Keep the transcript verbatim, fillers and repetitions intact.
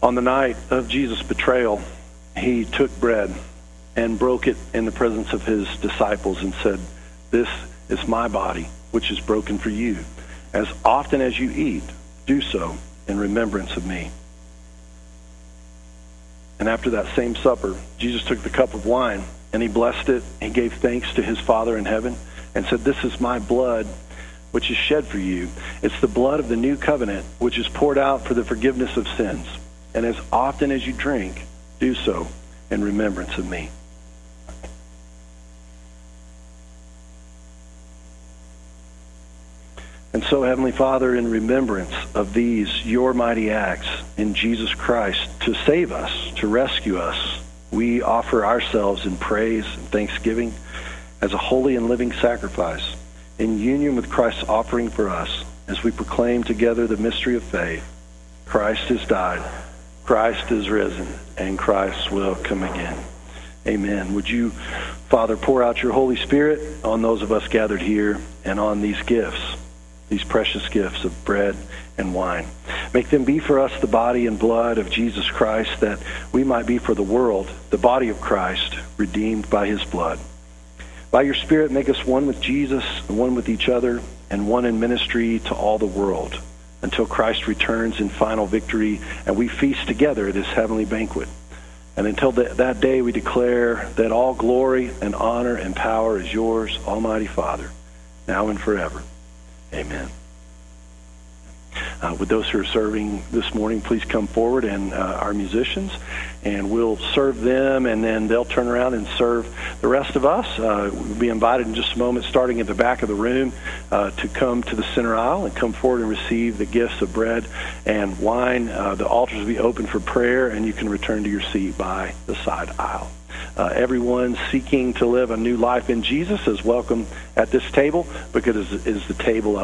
On the night of Jesus' betrayal, he took bread and broke it in the presence of his disciples and said, "This is my body, which is broken for you. As often as you eat, do so in remembrance of me." And after that same supper, Jesus took the cup of wine, and he blessed it, and gave thanks to his Father in heaven, and said, "This is my blood, which is shed for you. It's the blood of the new covenant, which is poured out for the forgiveness of sins. And as often as you drink, do so in remembrance of me." And so, Heavenly Father, in remembrance of these, your mighty acts in Jesus Christ to save us, to rescue us, we offer ourselves in praise and thanksgiving as a holy and living sacrifice in union with Christ's offering for us as we proclaim together the mystery of faith. Christ has died, Christ is risen, and Christ will come again. Amen. Would you, Father, pour out your Holy Spirit on those of us gathered here and on these gifts, these precious gifts of bread and wine. Make them be for us the body and blood of Jesus Christ, that we might be for the world the body of Christ, redeemed by his blood. By your Spirit, make us one with Jesus, one with each other, and one in ministry to all the world, until Christ returns in final victory and we feast together at his heavenly banquet. And until th- that day, we declare that all glory and honor and power is yours, Almighty Father, now and forever. Amen. Uh, with those who are serving this morning, please come forward, and uh, our musicians, and we'll serve them, and then they'll turn around and serve the rest of us. Uh, we'll be invited in just a moment, starting at the back of the room, uh, to come to the center aisle and come forward and receive the gifts of bread and wine. Uh, the altars will be open for prayer, and you can return to your seat by the side aisle. Uh, everyone seeking to live a new life in Jesus is welcome at this table, because it is the table of